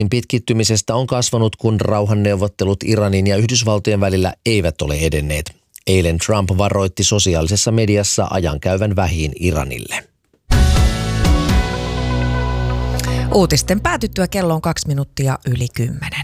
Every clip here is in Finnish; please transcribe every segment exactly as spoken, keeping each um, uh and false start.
pitkittymisestä on kasvanut, kun rauhanneuvottelut Iranin ja Yhdysvaltojen välillä eivät ole edenneet. Eilen Trump varoitti sosiaalisessa mediassa ajankäyvän vähiin Iranille. Uutisten päätyttyä kello on kaksi minuuttia yli kymmenen.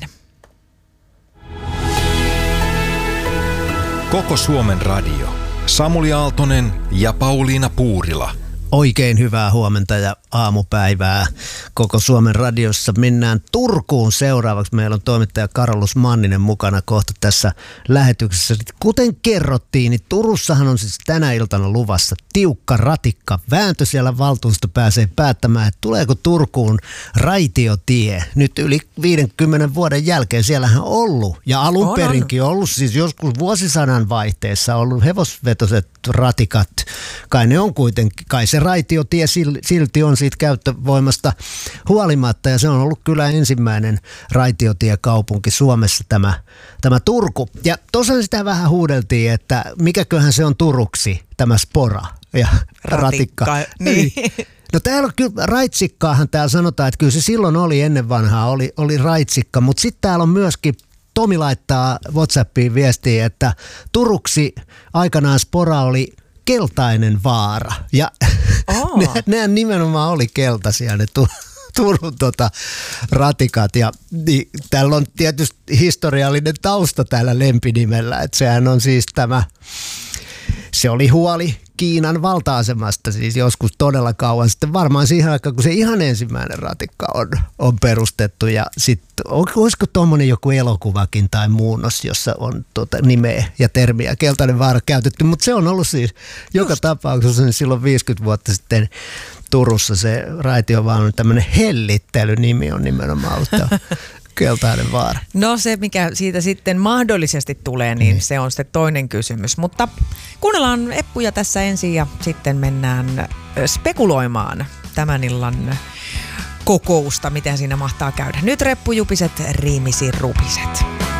Koko Suomen radio. Samuli Aaltonen ja Pauliina Puurila. Oikein hyvää huomenta ja aamupäivää. Koko Suomen radiossa mennään Turkuun seuraavaksi. Meillä on toimittaja Carolus Manninen mukana kohta tässä lähetyksessä. Kuten kerrottiin, niin Turussahan on siis tänä iltana luvassa tiukka ratikka vääntö. Siellä valtuusto pääsee päättämään, että tuleeko Turkuun raitiotie. Nyt yli viidenkymmenen vuoden jälkeen siellähän on ollut ja alun perinkin on ollut siis joskus vuosisadan vaihteessa ollut hevosvetoiset ratikat. Kai ne on kuitenkin, kai se raitiotie silti on siitä käyttövoimasta huolimatta ja se on ollut kyllä ensimmäinen raitiotiekaupunki Suomessa tämä, tämä Turku. Ja tosiaan sitä vähän huudeltiin, että mikäköhän se on Turuksi tämä spora ja ratikka. ratikka niin. No täällä on kyllä raitsikkaahan täällä sanotaan, että kyllä se silloin oli ennen vanhaa, oli, oli raitsikka, mutta sitten täällä on myöskin Tomi laittaa WhatsAppiin viestiä, että Turuksi aikanaan spora oli keltainen vaara. Ja oh. ne, ne nimenomaan oli keltaisia ne tu, Turun tota, ratikat. Ja niin, täällä on tietysti historiallinen tausta täällä lempinimellä. Että sehän on siis tämä, se oli huoli Kiinan valta-asemasta siis joskus todella kauan sitten, varmaan siihen aikaan, kun se ihan ensimmäinen ratikka on, on perustettu. Ja sitten, olisiko tuommoinen joku elokuvakin tai muunnos, jossa on tuota nimeä ja termiä keltainen vaara käytetty, mutta se on ollut siis joka Just. tapauksessa niin silloin viisikymmentä vuotta sitten Turussa se raitiovaunu, tämmöinen hellittelynimi on nimenomaan ollut keltainen vaara. No se, mikä siitä sitten mahdollisesti tulee, niin mm. se on sitten toinen kysymys. Mutta kuunnellaan Eppuja tässä ensin ja sitten mennään spekuloimaan tämän illan kokousta, miten siinä mahtaa käydä. Nyt reppujupiset, riimisi rupiset.